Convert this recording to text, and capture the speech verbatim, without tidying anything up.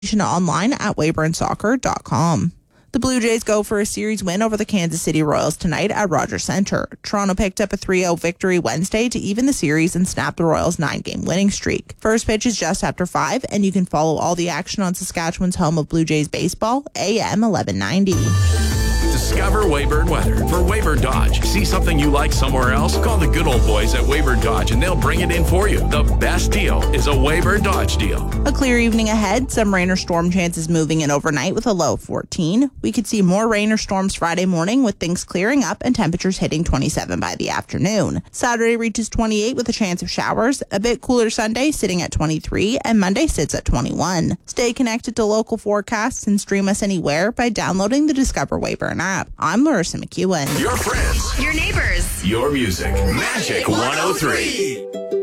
online at weyburn soccer dot com. The Blue Jays go for a series win over the Kansas City Royals tonight at Rogers Center. Toronto picked up a three oh victory Wednesday to even the series and snap the Royals' nine-game winning streak. First pitch is just after five, and you can follow all the action on Saskatchewan's home of Blue Jays baseball, A M eleven ninety. Discover Weyburn weather for Weyburn Dodge. See something you like somewhere else? Call the good old boys at Weyburn Dodge and they'll bring it in for you. The best deal is a Weyburn Dodge deal. A clear evening ahead. Some rain or storm chances moving in overnight with a low of fourteen. We could see more rain or storms Friday morning with things clearing up and temperatures hitting twenty-seven by the afternoon. Saturday reaches twenty-eight with a chance of showers. A bit cooler Sunday sitting at twenty-three and Monday sits at twenty-one. Stay connected to local forecasts and stream us anywhere by downloading the Discover Weyburn app. I'm Larissa McEwen. Your friends. Your neighbors. Your music. Magic one oh three.